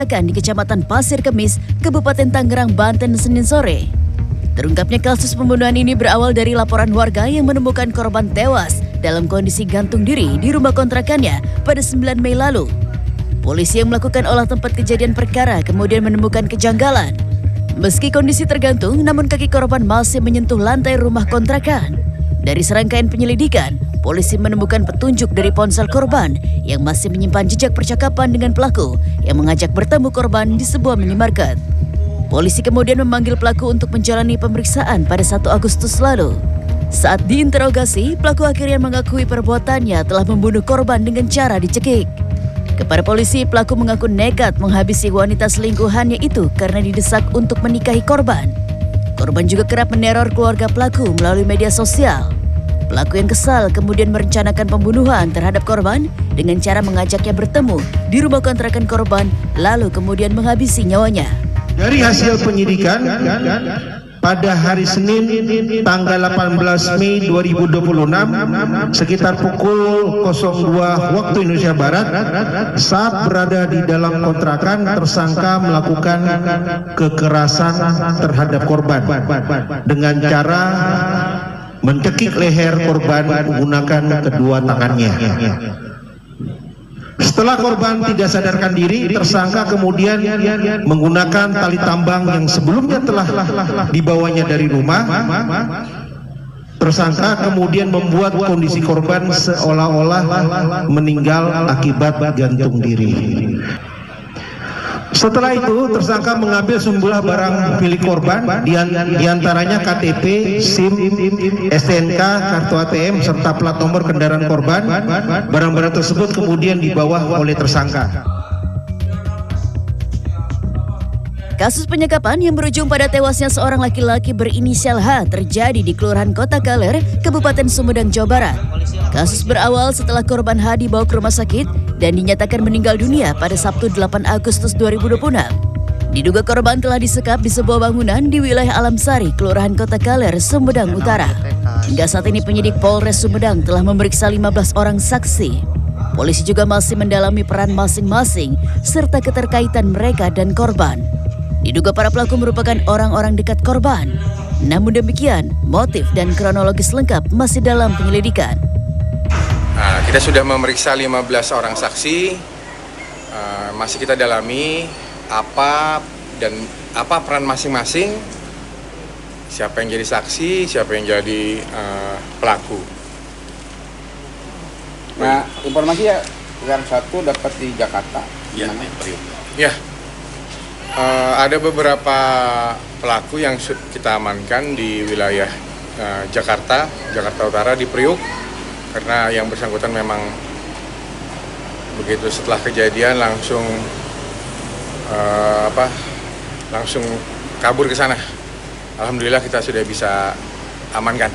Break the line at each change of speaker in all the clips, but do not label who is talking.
di Kecamatan Pasir Kemis, Kabupaten Tangerang, Banten, Senin sore. Terungkapnya kasus pembunuhan ini berawal dari laporan warga yang menemukan korban tewas dalam kondisi gantung diri di rumah kontrakannya pada 9 Mei lalu. Polisi yang melakukan olah tempat kejadian perkara kemudian menemukan kejanggalan. Meski kondisi tergantung, namun kaki korban masih menyentuh lantai rumah kontrakan. Dari serangkaian penyelidikan, polisi menemukan petunjuk dari ponsel korban yang masih menyimpan jejak percakapan dengan pelaku yang mengajak bertemu korban di sebuah minimarket. Polisi kemudian memanggil pelaku untuk menjalani pemeriksaan pada 1 Agustus lalu. Saat diinterogasi, pelaku akhirnya mengakui perbuatannya telah membunuh korban dengan cara dicekik. Kepada polisi, pelaku mengaku nekat menghabisi wanita selingkuhannya itu karena didesak untuk menikahi korban. Korban juga kerap meneror keluarga pelaku melalui media sosial. Pelaku yang kesal kemudian merencanakan pembunuhan terhadap korban dengan cara mengajaknya bertemu di rumah kontrakan korban, lalu kemudian menghabisi nyawanya.
Dari hasil penyidikan, pada hari Senin tanggal 18 Mei 2026 sekitar pukul 02 waktu Indonesia Barat, saat berada di dalam kontrakan, tersangka melakukan kekerasan terhadap korban dengan cara mencekik leher korban menggunakan kedua tangannya. Setelah korban tidak sadarkan diri, tersangka kemudian menggunakan tali tambang yang sebelumnya telah dibawanya dari rumah. Tersangka kemudian membuat kondisi korban seolah-olah meninggal akibat gantung diri. Setelah itu, tersangka mengambil sejumlah barang milik korban, diantaranya KTP, SIM, STNK, kartu ATM, serta plat nomor kendaraan korban. Barang-barang tersebut kemudian dibawa oleh tersangka.
Kasus penyekapan yang berujung pada tewasnya seorang laki-laki berinisial H terjadi di Kelurahan Kota Kaler, Kabupaten Sumedang, Jawa Barat. Kasus berawal setelah korban H dibawa ke rumah sakit dan dinyatakan meninggal dunia pada Sabtu 8 Agustus 2026. Diduga korban telah disekap di sebuah bangunan di wilayah Alamsari, Kelurahan Kota Kaler, Sumedang Utara. Hingga saat ini penyidik Polres Sumedang telah memeriksa 15 orang saksi. Polisi juga masih mendalami peran masing-masing serta keterkaitan mereka dan korban. Diduga para pelaku merupakan orang-orang dekat korban. Namun demikian, motif dan kronologis lengkap masih dalam penyelidikan.
Kita sudah memeriksa 15 orang saksi, masih kita dalami apa peran masing-masing, siapa yang jadi saksi, siapa yang jadi pelaku.
Nah, informasi ya, yang satu dapat di Jakarta.
Ya, ya. Ada beberapa pelaku yang kita amankan di wilayah Jakarta Utara di Priuk, karena yang bersangkutan memang begitu setelah kejadian langsung kabur ke sana. Alhamdulillah kita sudah bisa amankan.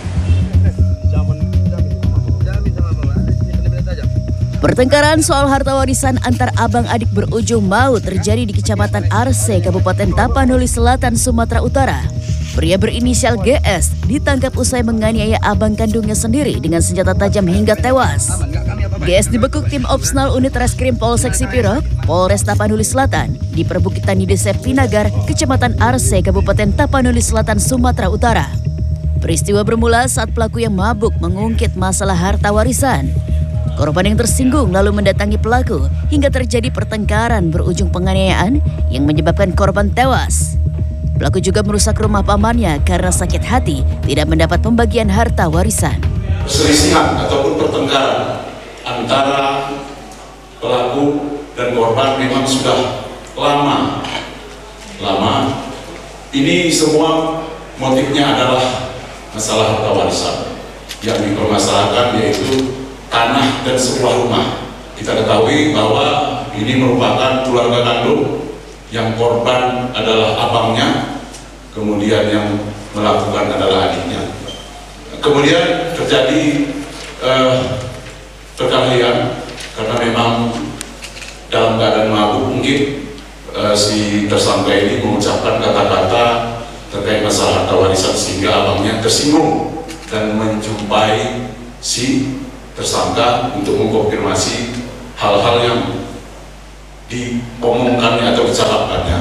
Pertengkaran soal harta warisan antar abang adik berujung maut terjadi di Kecamatan Arse, Kabupaten Tapanuli Selatan, Sumatera Utara. Pria berinisial GS ditangkap usai menganiaya abang kandungnya sendiri dengan senjata tajam hingga tewas. GS dibekuk tim Opsnal Unit Reskrim Polsek Sipirok, Polres Tapanuli Selatan, di perbukitan di Desa Pinagar, Kecamatan Arse, Kabupaten Tapanuli Selatan, Sumatera Utara. Peristiwa bermula saat pelaku yang mabuk mengungkit masalah harta warisan. Korban yang tersinggung lalu mendatangi pelaku hingga terjadi pertengkaran berujung penganiayaan yang menyebabkan korban tewas. Pelaku juga merusak rumah pamannya karena sakit hati tidak mendapat pembagian harta warisan.
Perselisihan ataupun pertengkaran antara pelaku dan korban memang sudah lama. Ini semua motifnya adalah masalah harta warisan yang dipermasalahkan, yaitu tanah dan sebuah rumah. Kita ketahui bahwa ini merupakan keluarga kandung, yang korban adalah abangnya, kemudian yang melakukan adalah adiknya. Kemudian terjadi perkelahian karena memang dalam keadaan mabuk mungkin si tersangka ini mengucapkan kata-kata terkait masalah harta warisan sehingga abangnya tersinggung dan menjumpai si tersangka untuk mengkonfirmasi hal-hal yang dipomongkannya atau dicapapkannya.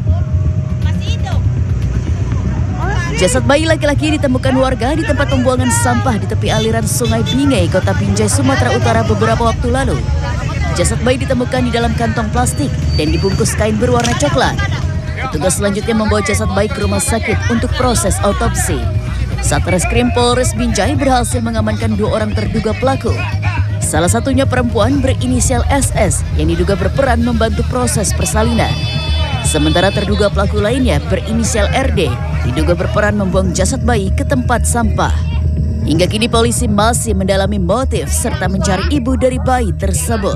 Jasad bayi laki-laki ditemukan warga di tempat pembuangan sampah di tepi aliran Sungai Bingai, Kota Binjai, Sumatera Utara beberapa waktu lalu. Jasad bayi ditemukan di dalam kantong plastik dan dibungkus kain berwarna coklat. Petugas selanjutnya membawa jasad bayi ke rumah sakit untuk proses autopsi. Satreskrim Polres Binjai berhasil mengamankan 2 orang terduga pelaku. Salah satunya perempuan berinisial SS yang diduga berperan membantu proses persalinan. Sementara terduga pelaku lainnya berinisial RD diduga berperan membuang jasad bayi ke tempat sampah. Hingga kini polisi masih mendalami motif serta mencari ibu dari bayi tersebut.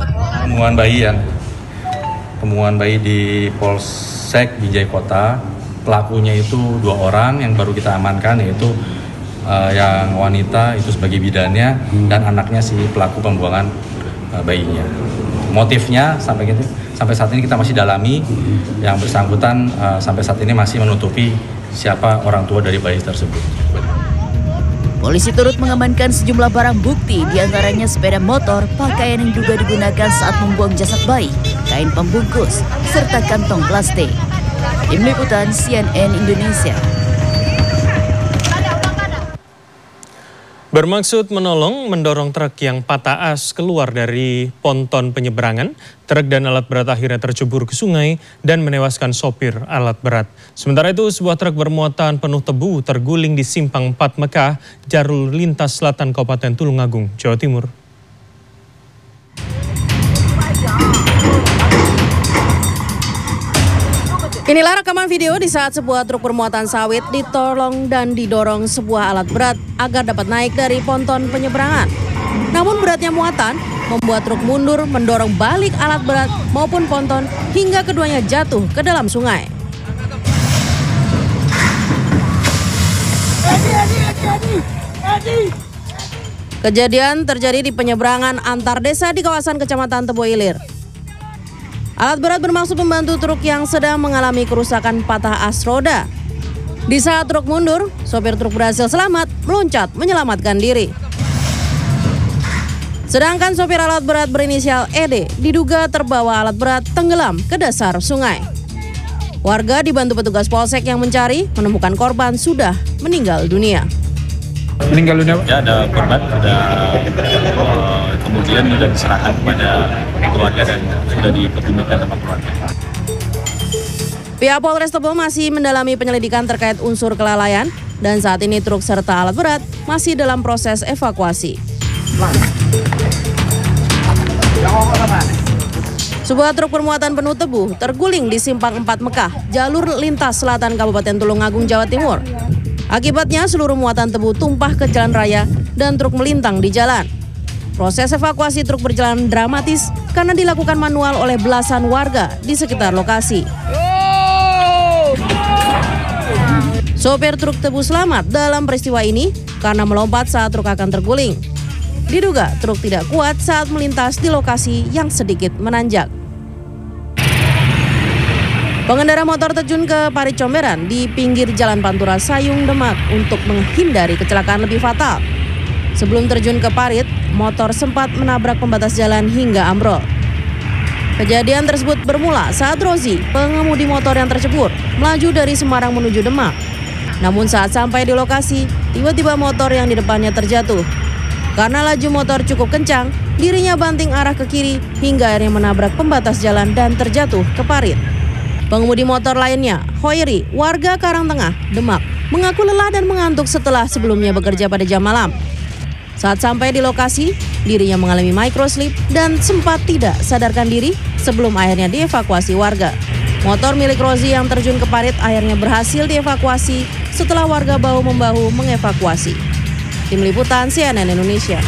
Penemuan bayi di Polsek Binjai Kota. Pelakunya itu 2 orang yang baru kita amankan, yaitu yang wanita itu sebagai bidannya dan anaknya si pelaku pembuangan bayinya. Motifnya sampai saat ini kita masih dalami. Yang bersangkutan sampai saat ini masih menutupi siapa orang tua dari bayi tersebut.
Polisi turut mengamankan sejumlah barang bukti, diantaranya sepeda motor, pakaian yang diduga digunakan saat membuang jasad bayi, kain pembungkus, serta kantong plastik. Tim Liputan CNN Indonesia.
Bermaksud mendorong truk yang patah as keluar dari ponton penyeberangan, truk dan alat berat akhirnya tercebur ke sungai dan menewaskan sopir alat berat. Sementara itu, sebuah truk bermuatan penuh tebu terguling di Simpang 4 Mekah, Jalur Lintas Selatan Kabupaten Tulungagung, Jawa Timur.
Inilah rekaman video di saat sebuah truk bermuatan sawit ditolong dan didorong sebuah alat berat agar dapat naik dari ponton penyeberangan. Namun beratnya muatan membuat truk mundur mendorong balik alat berat maupun ponton hingga keduanya jatuh ke dalam sungai. Kejadian terjadi di penyeberangan antar desa di kawasan Kecamatan Tebo Ilir. Alat berat bermaksud membantu truk yang sedang mengalami kerusakan patah as roda. Di saat truk mundur, sopir truk berhasil selamat meloncat menyelamatkan diri. Sedangkan sopir alat berat berinisial ED diduga terbawa alat berat tenggelam ke dasar sungai. Warga dibantu petugas polsek yang mencari menemukan korban sudah meninggal dunia.
Meninggal dunia? Ya, ada korban, kemudian sudah diserahkan kepada keluarga dan sudah dipertemukan sama keluarga.
Pihak Polres Tebo masih mendalami penyelidikan terkait unsur kelalaian dan saat ini truk serta alat berat masih dalam proses evakuasi. Sebuah truk bermuatan penuh tebu terguling di Simpang 4 Mekah, Jalur Lintas Selatan Kabupaten Tulungagung, Jawa Timur. Akibatnya seluruh muatan tebu tumpah ke jalan raya dan truk melintang di jalan. Proses evakuasi truk berjalan dramatis karena dilakukan manual oleh belasan warga di sekitar lokasi. Sopir truk tebu selamat dalam peristiwa ini karena melompat saat truk akan terguling. Diduga truk tidak kuat saat melintas di lokasi yang sedikit menanjak. Pengendara motor terjun ke parit comberan di pinggir Jalan Pantura Sayung, Demak untuk menghindari kecelakaan lebih fatal. Sebelum terjun ke parit, motor sempat menabrak pembatas jalan hingga ambrol. Kejadian tersebut bermula saat Rozi, pengemudi motor yang tercebur, melaju dari Semarang menuju Demak. Namun saat sampai di lokasi, tiba-tiba motor yang di depannya terjatuh. Karena laju motor cukup kencang, dirinya banting arah ke kiri hingga akhirnya menabrak pembatas jalan dan terjatuh ke parit. Pengemudi motor lainnya, Hoiri, warga Karangtengah, Demak, mengaku lelah dan mengantuk setelah sebelumnya bekerja pada jam malam. Saat sampai di lokasi, dirinya mengalami microslip dan sempat tidak sadarkan diri sebelum akhirnya dievakuasi warga. Motor milik Rozi yang terjun ke parit akhirnya berhasil dievakuasi setelah warga bahu-membahu mengevakuasi. Tim Liputan CNN Indonesia.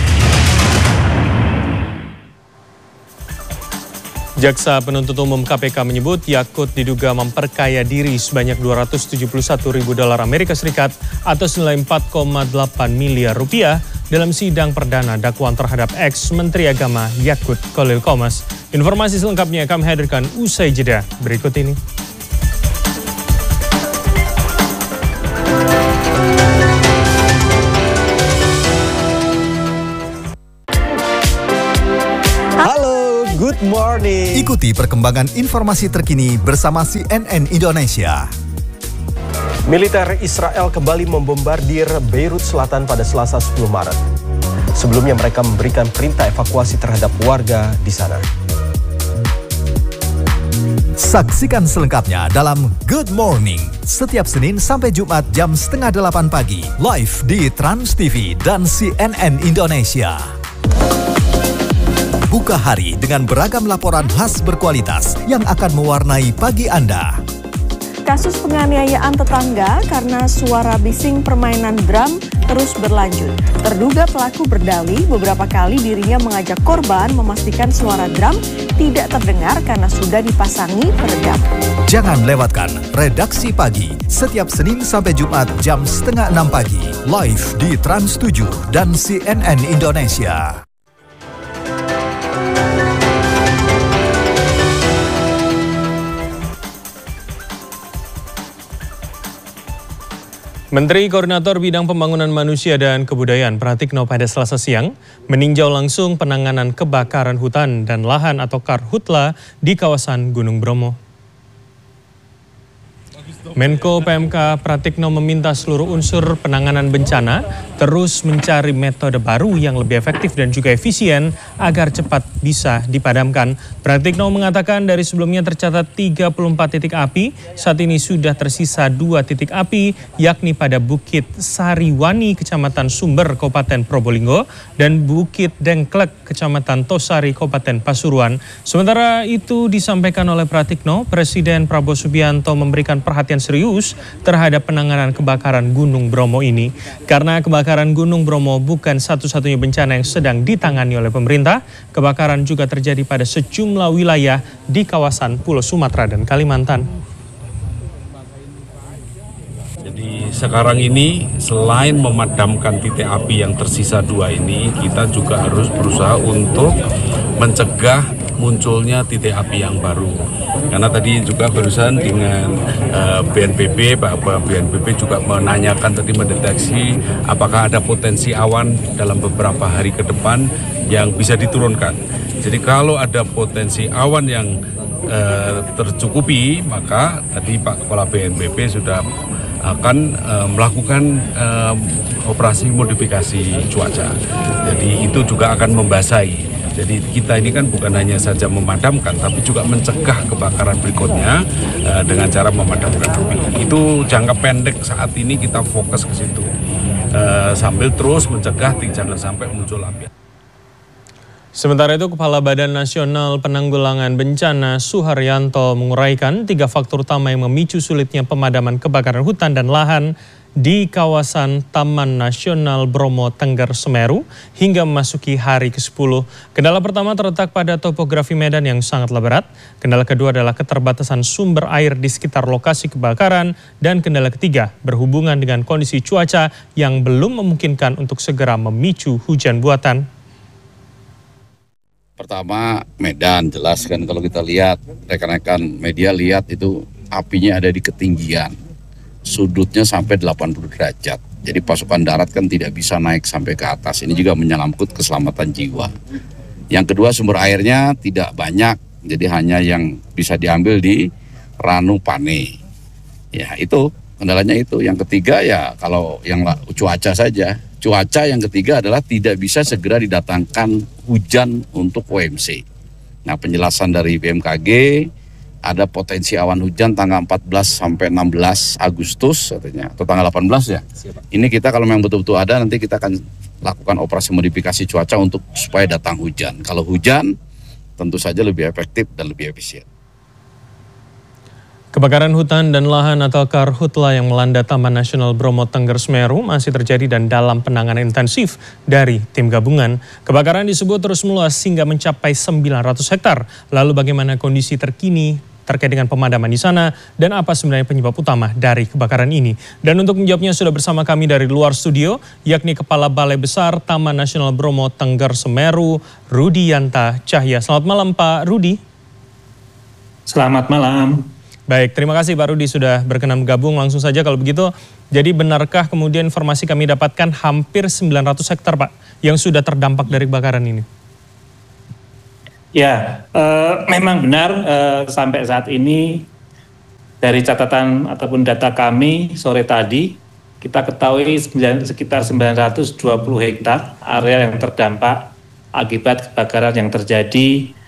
Jaksa Penuntut Umum KPK menyebut Yakut diduga memperkaya diri sebanyak $271.000 Amerika Serikat atau senilai 4,8 miliar rupiah dalam sidang perdana dakwaan terhadap ex-Menteri Agama Yakut Khalil Qomas. Informasi selengkapnya kami hadirkan usai jeda berikut ini.
Good morning.
Ikuti perkembangan informasi terkini bersama CNN Indonesia.
Militer Israel kembali membombardir Beirut Selatan pada Selasa 10 Maret. Sebelumnya mereka memberikan perintah evakuasi terhadap warga di sana.
Saksikan selengkapnya dalam Good Morning setiap Senin sampai Jumat jam 7:30 pagi live di Trans TV dan CNN Indonesia. Buka hari dengan beragam laporan khas berkualitas yang akan mewarnai pagi Anda.
Kasus penganiayaan tetangga karena suara bising permainan drum terus berlanjut. Terduga pelaku berdalih beberapa kali dirinya mengajak korban memastikan suara drum tidak terdengar karena sudah dipasangi peredam.
Jangan lewatkan Redaksi Pagi setiap Senin sampai Jumat jam 5:30 pagi live di Trans 7 dan CNN Indonesia.
Menteri Koordinator Bidang Pembangunan Manusia dan Kebudayaan Pratikno pada Selasa siang meninjau langsung penanganan kebakaran hutan dan lahan atau Karhutla di kawasan Gunung Bromo. Menko PMK Pratikno meminta seluruh unsur penanganan bencana terus mencari metode baru yang lebih efektif dan juga efisien agar cepat bisa dipadamkan. Pratikno mengatakan dari sebelumnya tercatat 34 titik api, saat ini sudah tersisa 2 titik api, yakni pada Bukit Sariwani, Kecamatan Sumber, Kabupaten Probolinggo, dan Bukit Dengklek, Kecamatan Tosari, Kabupaten Pasuruan. Sementara itu disampaikan oleh Pratikno, Presiden Prabowo Subianto memberikan perhatian serius terhadap penanganan kebakaran Gunung Bromo ini. Karena kebakaran Gunung Bromo bukan satu-satunya bencana yang sedang ditangani oleh pemerintah, kebakaran juga terjadi pada sejumlah wilayah di kawasan Pulau Sumatera dan Kalimantan.
Jadi sekarang ini selain memadamkan titik api yang tersisa 2 ini, kita juga harus berusaha untuk mencegah munculnya titik api yang baru. Karena tadi juga barusan dengan BNPB, bahwa BNPB juga menanyakan tadi mendeteksi apakah ada potensi awan dalam beberapa hari ke depan yang bisa diturunkan. Jadi kalau ada potensi awan yang tercukupi, maka tadi Pak Kepala BNPB sudah akan melakukan operasi modifikasi cuaca. Jadi itu juga akan membasahi. Jadi kita ini kan bukan hanya saja memadamkan, tapi juga mencegah kebakaran berikutnya dengan cara memadamkan api. Itu jangka pendek saat ini kita fokus ke situ, sambil terus mencegah jangan sampai muncul api.
Sementara itu, Kepala Badan Nasional Penanggulangan Bencana Suharyanto menguraikan 3 faktor utama yang memicu sulitnya pemadaman kebakaran hutan dan lahan di kawasan Taman Nasional Bromo Tengger Semeru hingga memasuki hari ke-10. Kendala pertama terletak pada topografi medan yang sangatlah berat. Kendala kedua adalah keterbatasan sumber air di sekitar lokasi kebakaran. Dan kendala ketiga berhubungan dengan kondisi cuaca yang belum memungkinkan untuk segera memicu hujan buatan.
Pertama, medan jelas kan kalau kita lihat, rekan-rekan media lihat itu apinya ada di ketinggian. Sudutnya sampai 80 derajat. Jadi pasukan darat kan tidak bisa naik sampai ke atas. Ini juga menyangkut keselamatan jiwa. Yang kedua, sumber airnya tidak banyak. Jadi hanya yang bisa diambil di Ranu Pane. Ya itu, kendalanya itu. Yang ketiga ya kalau yang cuaca saja. Cuaca yang ketiga adalah tidak bisa segera didatangkan hujan untuk OMC. Nah, penjelasan dari BMKG, ada potensi awan hujan tanggal 14 sampai 16 Agustus katanya, atau tanggal 18 ya. Ini kita kalau memang betul-betul ada, nanti kita akan lakukan operasi modifikasi cuaca untuk supaya datang hujan. Kalau hujan tentu saja lebih efektif dan lebih efisien.
Kebakaran hutan dan lahan atau Karhutla yang melanda Taman Nasional Bromo Tengger Semeru masih terjadi dan dalam penanganan intensif dari tim gabungan. Kebakaran disebut terus meluas hingga mencapai 900 hektar. Lalu bagaimana kondisi terkini terkait dengan pemadaman di sana dan apa sebenarnya penyebab utama dari kebakaran ini? Dan untuk menjawabnya sudah bersama kami dari luar studio, yakni Kepala Balai Besar Taman Nasional Bromo Tengger Semeru, Rudianta Cahya. Selamat malam Pak Rudi.
Selamat malam.
Baik, terima kasih Pak Rudi sudah berkenan bergabung. Langsung saja kalau begitu, jadi benarkah kemudian informasi kami dapatkan hampir 900 hektar Pak yang sudah terdampak dari kebakaran ini?
Ya, memang benar sampai saat ini dari catatan ataupun data kami sore tadi, kita ketahui sekitar 920 hektar area yang terdampak akibat kebakaran yang terjadi